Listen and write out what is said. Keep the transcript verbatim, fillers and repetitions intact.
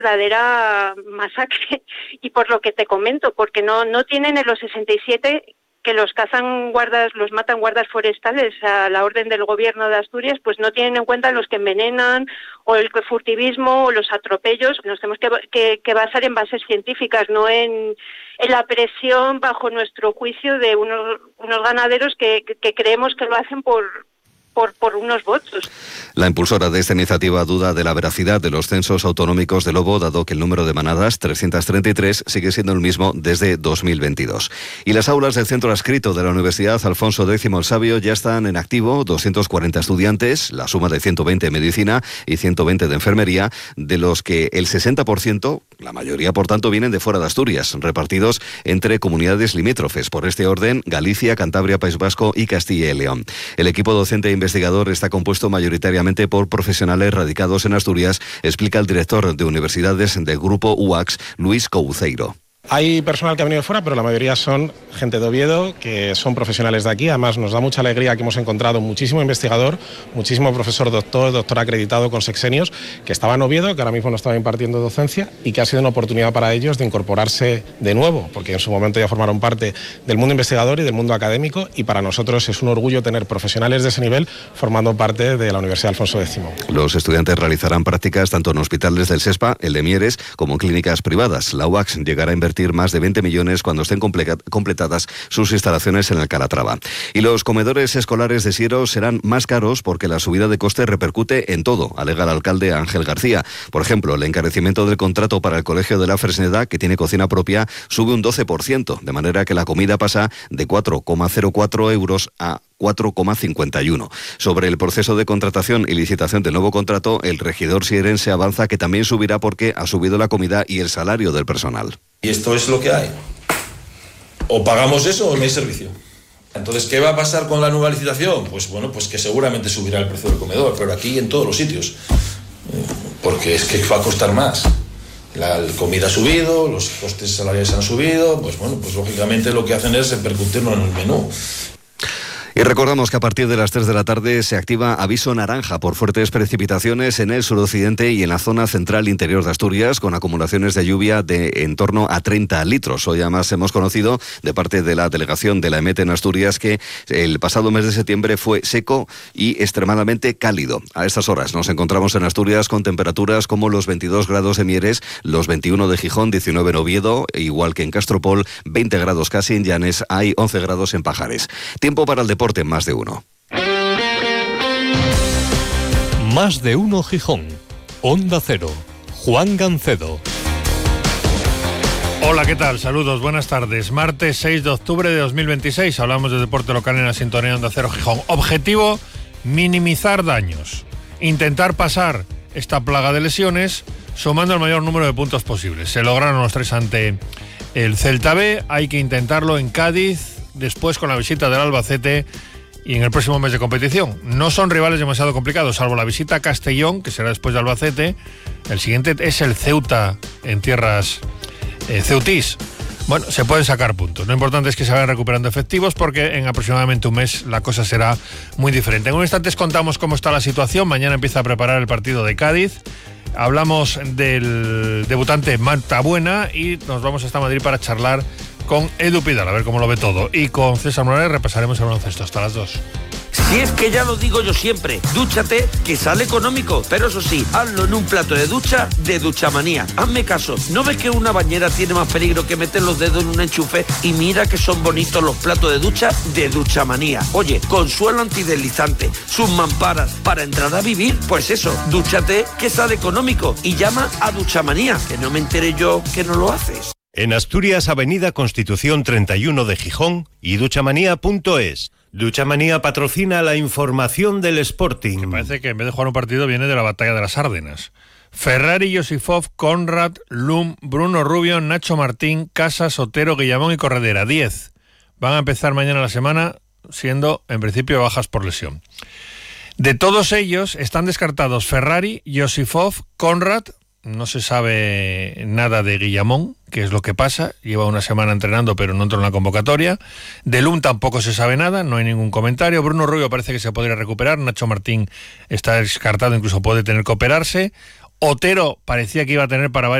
verdadera masacre. Y por lo que te comento, porque no, no tienen en los sesenta y siete... que los cazan guardas, los matan guardas forestales a la orden del gobierno de Asturias, pues no tienen en cuenta los que envenenan o el furtivismo o los atropellos. Nos tenemos que, que, que basar en bases científicas, no en, en la presión bajo nuestro juicio de unos, unos ganaderos que, que creemos que lo hacen por... Por, por unos votos. La impulsora de esta iniciativa duda de la veracidad de los censos autonómicos de lobo, dado que el número de manadas, trescientas treinta y tres, sigue siendo el mismo desde dos mil veintidós. Y las aulas del centro adscrito de la Universidad Alfonso X el Sabio ya están en activo, doscientos cuarenta estudiantes, la suma de ciento veinte de medicina y ciento veinte de enfermería, de los que el sesenta por ciento, la mayoría por tanto, vienen de fuera de Asturias, repartidos entre comunidades limítrofes. Por este orden, Galicia, Cantabria, País Vasco y Castilla y León. El equipo docente investigador está compuesto mayoritariamente por profesionales radicados en Asturias, explica el director de universidades del grupo U A X, Luis Couceiro. Hay personal que ha venido de fuera, pero la mayoría son gente de Oviedo, que son profesionales de aquí. Además, nos da mucha alegría que hemos encontrado muchísimo investigador, muchísimo profesor doctor, doctor acreditado con sexenios, que estaba en Oviedo, que ahora mismo no estaba impartiendo docencia y que ha sido una oportunidad para ellos de incorporarse de nuevo, porque en su momento ya formaron parte del mundo investigador y del mundo académico, y para nosotros es un orgullo tener profesionales de ese nivel formando parte de la Universidad Alfonso X. Los estudiantes realizarán prácticas tanto en hospitales del SESPA, el de Mieres, como en clínicas privadas. La U A X llegará a invertir más de veinte millones cuando estén completadas sus instalaciones en el Calatrava. Y los comedores escolares de Siero serán más caros porque la subida de coste repercute en todo, alega el alcalde Ángel García. Por ejemplo, el encarecimiento del contrato para el Colegio de la Fresneda, que tiene cocina propia, sube un doce por ciento, de manera que la comida pasa de cuatro coma cero cuatro euros a cuatro coma cincuenta y uno. Sobre el proceso de contratación y licitación del nuevo contrato, el regidor sierense avanza que también subirá porque ha subido la comida y el salario del personal. Y esto es lo que hay. O pagamos eso o no hay servicio. Entonces, ¿qué va a pasar con la nueva licitación? Pues bueno, pues que seguramente subirá el precio del comedor, pero aquí en todos los sitios. Porque es que va a costar más. La comida ha subido, los costes salariales han subido, pues bueno, pues lógicamente lo que hacen es repercutirlo en el menú. Y recordamos que a partir de las tres de la tarde se activa aviso naranja por fuertes precipitaciones en el suroccidente y en la zona central interior de Asturias, con acumulaciones de lluvia de en torno a treinta litros. Hoy además hemos conocido de parte de la delegación de la EMET en Asturias que el pasado mes de septiembre fue seco y extremadamente cálido. A estas horas nos encontramos en Asturias con temperaturas como los veintidós grados de Mieres, los veintiuno de Gijón, diecinueve en Oviedo, igual que en Castropol, veinte grados casi en Llanes, hay once grados en Pajares. Tiempo para el deporte. En Más de Uno. Más de Uno Gijón. Onda Cero. Juan Gancedo. Hola, ¿qué tal? Saludos, buenas tardes. Martes seis de octubre de dos mil veintiséis. Hablamos de deporte local en la sintonía Onda Cero Gijón. Objetivo, minimizar daños. Intentar pasar esta plaga de lesiones sumando el mayor número de puntos posibles. Se lograron los tres ante el Celta B. Hay que intentarlo en Cádiz, después con la visita del Albacete y en el próximo mes de competición. No son rivales demasiado complicados, salvo la visita a Castellón, que será después de Albacete. El siguiente es el Ceuta en tierras eh, ceutís. Bueno, se pueden sacar puntos. Lo importante es que se vayan recuperando efectivos porque en aproximadamente un mes la cosa será muy diferente. En un instante os contamos cómo está la situación. Mañana empieza a preparar el partido de Cádiz. Hablamos del debutante Marta Buena y nos vamos hasta Madrid para charlar con Edu Pidal, a ver cómo lo ve todo. Y con César Morales repasaremos el baloncesto hasta las dos. Si es que ya lo digo yo siempre, dúchate, que sale económico. Pero eso sí, hazlo en un plato de ducha de Duchamanía. Hazme caso, ¿no ves que una bañera tiene más peligro que meter los dedos en un enchufe? Y mira que son bonitos los platos de ducha de Duchamanía. Oye, con suelo antideslizante, sus mamparas, para entrar a vivir, pues eso, dúchate, que sale económico. Y llama a Duchamanía, que no me enteré yo que no lo haces. En Asturias, Avenida Constitución treinta y uno de Gijón y duchamanía punto es. Duchamanía patrocina la información del Sporting. Me parece que en vez de jugar un partido viene de la batalla de las Árdenas. Ferrari, Josifov, Conrad, Lum, Bruno Rubio, Nacho Martín, Casas, Otero, Guillamón y Corredera. diez. Van a empezar mañana la semana siendo, en principio, bajas por lesión. De todos ellos están descartados Ferrari, Josifov, Conrad. No se sabe nada de Guillamón, qué es lo que pasa. Lleva una semana entrenando, pero no entró en la convocatoria. De Lum tampoco se sabe nada, no hay ningún comentario. Bruno Rubio parece que se podría recuperar. Nacho Martín está descartado, incluso puede tener que operarse. Otero parecía que iba a tener para varias